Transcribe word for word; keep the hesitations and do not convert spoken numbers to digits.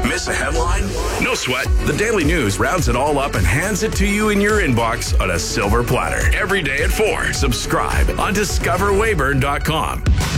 Miss a headline? No sweat. The Daily News rounds it all up and hands it to you in your inbox on a silver platter. Every day at four. Subscribe on discover weyburn dot com.